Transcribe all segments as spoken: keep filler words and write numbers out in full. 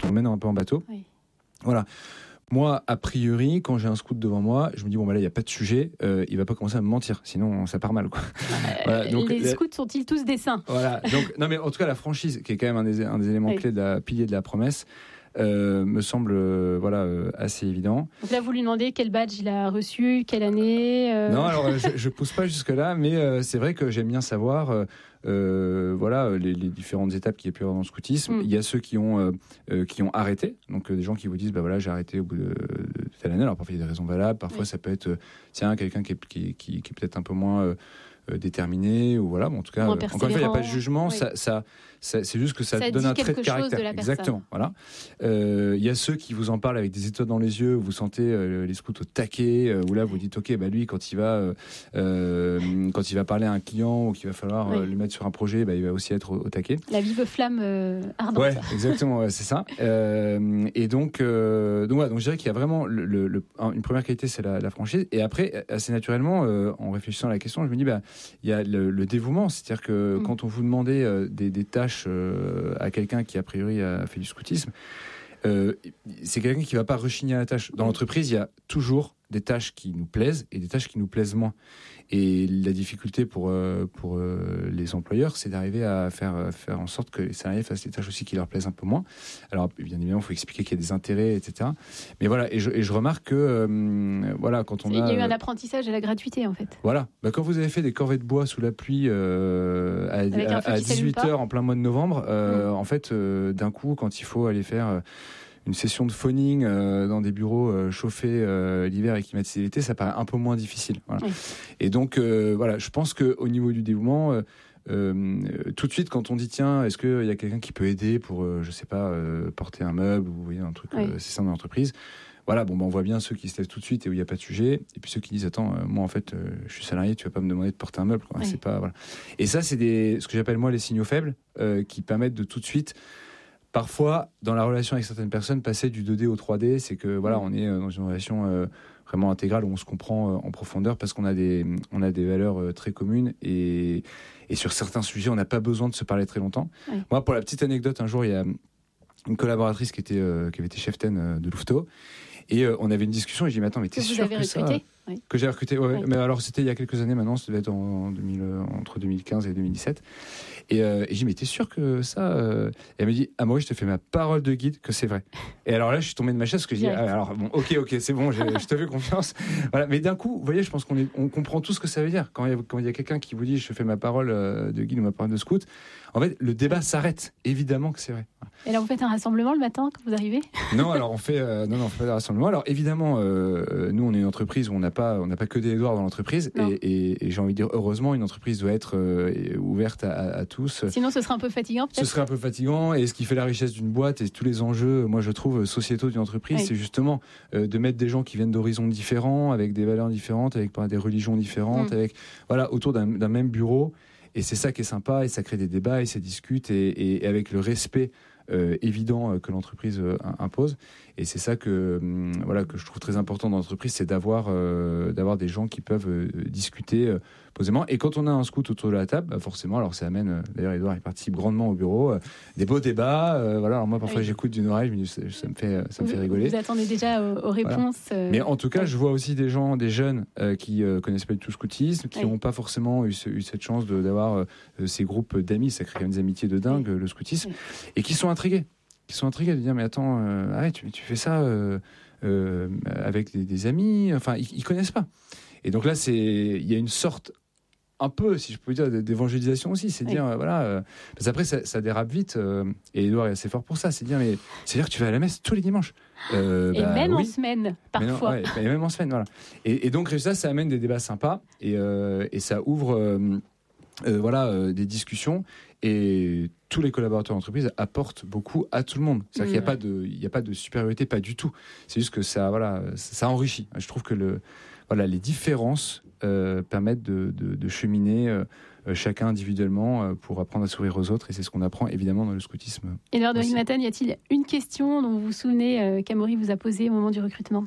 on mène un peu en bateau. Oui. Voilà. Moi, a priori, quand j'ai un scout devant moi, je me dis bon bah là il y a pas de sujet, euh, il va pas commencer à me mentir, sinon ça part mal quoi. Euh, voilà, donc, les scouts sont-ils tous des saints ? Voilà. Donc non mais en tout cas la franchise, qui est quand même un des, un des éléments oui. clés de la pilier de la promesse, euh, me semble euh, voilà euh, assez évident. Donc là vous lui demandez quel badge il a reçu, quelle année. Euh... Non alors je, je pousse pas jusque là, mais euh, c'est vrai que j'aime bien savoir. Euh, Euh, voilà les, les différentes étapes qu'il y a pu avoir dans le scoutisme. Mm. Il y a ceux qui ont, euh, qui ont arrêté, donc euh, des gens qui vous disent bah voilà j'ai arrêté au bout de, de telle année. Alors parfois il y a des raisons valables, parfois oui. ça peut être euh, tiens quelqu'un qui est, qui, qui, qui est peut-être un peu moins euh, euh, déterminé ou voilà. Bon, en tout cas euh, encore une fois il n'y a pas de jugement, oui. ça, ça, ça c'est juste que ça, ça donne un trait de de caractère. De Exactement. Voilà. Euh, il y a ceux qui vous en parlent avec des étoiles dans les yeux, vous sentez euh, les scouts au taquet, euh, où là vous dites ok bah lui quand il va euh, quand il va parler à un client ou qu'il va falloir oui. euh, lui mettre sur un projet, bah, il va aussi être au, au taquet. La vive flamme euh, ardente. Ouais, exactement, ouais, c'est ça. Euh, et donc, euh, donc, ouais, donc je dirais qu'il y a vraiment le, le, le, une première qualité, c'est la, la franchise. Et après, assez naturellement, euh, en réfléchissant à la question, je me dis, bah, il y a le, le dévouement, c'est-à-dire que mmh. quand on vous demandait euh, des, des tâches euh, à quelqu'un qui a priori a fait du scoutisme, euh, c'est quelqu'un qui va pas rechigner à la tâche. Dans l'entreprise, il y a toujours des tâches qui nous plaisent et des tâches qui nous plaisent moins. Et la difficulté pour, euh, pour euh, les employeurs, c'est d'arriver à faire, faire en sorte que les salariés fassent des tâches aussi qui leur plaisent un peu moins. Alors, bien évidemment, il faut expliquer qu'il y a des intérêts, et cetera. Mais voilà, et je, et je remarque que, euh, voilà, quand on a... Il y a eu un apprentissage à la gratuité, en fait. Voilà. Bah, quand vous avez fait des corvées de bois sous la pluie euh, à, à, à dix-huit heures en plein mois de novembre, euh, mmh. en fait, euh, d'un coup, quand il faut aller faire... Euh, une session de phoning euh, dans des bureaux euh, chauffés euh, l'hiver et climatisés l'été, ça paraît un peu moins difficile. Voilà. Oui. Et donc, euh, voilà, je pense qu'au niveau du dévouement, euh, euh, tout de suite, quand on dit tiens, est-ce qu'il y a quelqu'un qui peut aider pour, euh, je sais pas, euh, porter un meuble ou vous voyez, un truc, oui. euh, c'est ça dans l'entreprise. Voilà, bon, ben, on voit bien ceux qui se lèvent tout de suite et où il n'y a pas de sujet, et puis ceux qui disent attends, euh, moi en fait, euh, je suis salarié, tu vas pas me demander de porter un meuble, quoi. Oui. C'est pas voilà. Et ça, c'est des, ce que j'appelle moi les signaux faibles euh, qui permettent de tout de suite. Parfois, dans la relation avec certaines personnes, passer du deux D au trois D, c'est que voilà, on est dans une relation euh, vraiment intégrale où on se comprend euh, en profondeur parce qu'on a des, on a des valeurs euh, très communes et, et sur certains sujets, on n'a pas besoin de se parler très longtemps. Oui. Moi, pour la petite anecdote, un jour, il y a une collaboratrice qui était, euh, qui avait été chef ten euh, de Louveteau et euh, on avait une discussion et j'ai dit mais attends, mais t'es sûr que ça oui. Que j'ai recruté, ouais, oui. Mais alors c'était il y a quelques années maintenant, ça devait être en deux mille, entre deux mille quinze et deux mille dix-sept. Et, euh, et j'ai dit mais t'es sûr que ça euh... Et elle me dit ah moi je te fais ma parole de guide que c'est vrai. Et alors là je suis tombé de ma chaise parce que je dis ah, alors bon ok ok c'est bon je, je te fais confiance. Voilà, mais d'un coup vous voyez je pense qu'on est, on comprend tout ce que ça veut dire quand il y a, quand il y a quelqu'un qui vous dit je fais ma parole de guide ou ma parole de scout. En fait le débat s'arrête, évidemment que c'est vrai. Et là vous faites un rassemblement le matin quand vous arrivez? Non alors on fait euh, non non on fait pas de rassemblement. Alors évidemment euh, nous on est une entreprise où on n'a pas on n'a pas que des Édouard dans l'entreprise et, et, et j'ai envie de dire heureusement une entreprise doit être euh, ouverte à, à, à tous. Sinon ce serait un peu fatigant peut-être. Ce serait un peu fatigant et ce qui fait la richesse d'une boîte et tous les enjeux moi je trouve sociétaux d'une entreprise oui. c'est justement euh, de mettre des gens qui viennent d'horizons différents avec des valeurs différentes avec des religions différentes mmh. avec voilà autour d'un, d'un même bureau et c'est ça qui est sympa et ça crée des débats et ça discute et, et, et avec le respect Euh, évident euh, que l'entreprise euh, impose et c'est ça que euh, voilà que je trouve très important dans l'entreprise, c'est d'avoir euh, d'avoir des gens qui peuvent euh, discuter euh, posément et quand on a un scout autour de la table bah forcément alors ça amène euh, d'ailleurs Édouard il participe grandement au bureau euh, des beaux débats euh, voilà alors moi parfois oui. j'écoute d'une oreille je me dis, ça, ça me fait ça me vous, fait rigoler vous attendez déjà aux, aux réponses voilà. euh... mais en tout cas ouais. je vois aussi des gens des jeunes euh, qui euh, connaissent pas du tout le scoutisme qui n'ont oui. pas forcément eu, ce, eu cette chance de, d'avoir euh, ces groupes d'amis ça crée quand même des amitiés de dingue oui. le scoutisme oui. et qui sont intrigués qui sont intrigués de dire mais attends euh, arrête tu, tu fais ça euh, euh, avec des, des amis enfin ils, ils connaissent pas et donc là c'est il y a une sorte un peu si je peux dire d'évangélisation aussi c'est oui. dire euh, voilà euh, parce qu'après ça, ça dérape vite euh, et Édouard est assez fort pour ça c'est dire mais c'est dire que tu vas à la messe tous les dimanches euh, et bah, même oui. en semaine parfois non, ouais, et même en semaine voilà et, et donc ça ça amène des débats sympas et, euh, et ça ouvre euh, euh, voilà euh, des discussions et tous les collaborateurs d'entreprise apportent beaucoup à tout le monde. C'est-à-dire mmh. qu'il n'y a pas de, il n'y a pas de supériorité, pas du tout. C'est juste que ça, voilà, ça enrichit. Je trouve que le, voilà, les différences euh, permettent de, de, de cheminer euh, chacun individuellement euh, pour apprendre à sourire aux autres. Et c'est ce qu'on apprend évidemment dans le scoutisme. Édouard de Ringmatten, y a-t-il une question dont vous vous souvenez euh, qu'Amaury vous a posée au moment du recrutement?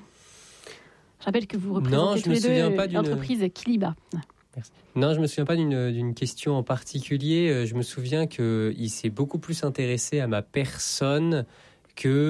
Je rappelle que vous représentez non, je tous me les souviens deux pas d'une... l'entreprise Kiliba. Merci. Non, je ne me souviens pas d'une, d'une question en particulier. Je me souviens qu'il s'est beaucoup plus intéressé à ma personne que